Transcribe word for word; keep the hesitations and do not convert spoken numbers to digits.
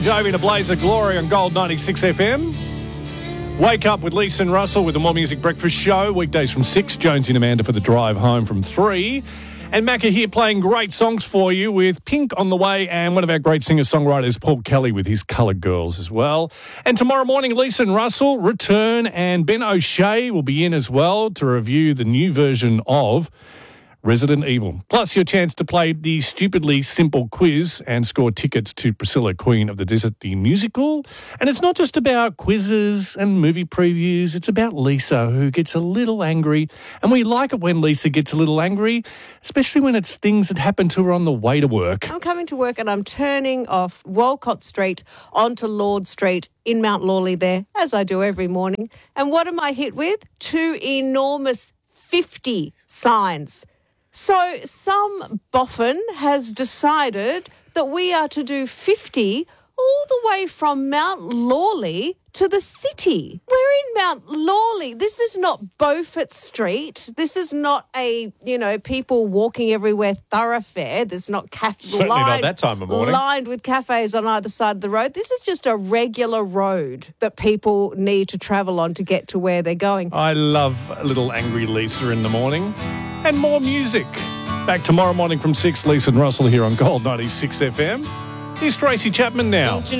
Driving a blaze of glory on Gold ninety-six F M. Wake up with Lisa and Russell with the More Music Breakfast Show. Weekdays from six. Jonesy and Amanda for the drive home from three. And Macca here playing great songs for you with Pink on the way and one of our great singer-songwriters, Paul Kelly, with his Coloured Girls as well. And tomorrow morning, Lisa and Russell return and Ben O'Shea will be in as well to review the new version of Resident Evil. Plus your chance to play the stupidly simple quiz and score tickets to Priscilla, Queen of the Desert, the musical. And it's not just about quizzes and movie previews. It's about Lisa, who gets a little angry. And we like it when Lisa gets a little angry, especially when it's things that happen to her on the way to work. I'm coming to work and I'm turning off Walcott Street onto Lord Street in Mount Lawley there, as I do every morning. And what am I hit with? Two enormous fifty signs. So some boffin has decided that we are to do fifty all the way from Mount Lawley to the city. We're in Mount Lawley. This is not Beaufort Street. This is not a, you know, people walking everywhere thoroughfare. There's not cafes Certainly lined, not that time of morning. lined with cafes on either side of the road. This is just a regular road that people need to travel on to get to where they're going. I love a little angry Lisa in the morning. And more music. Back tomorrow morning from six. Lisa and Russell here on Gold ninety-six F M. Here's Tracy Chapman now.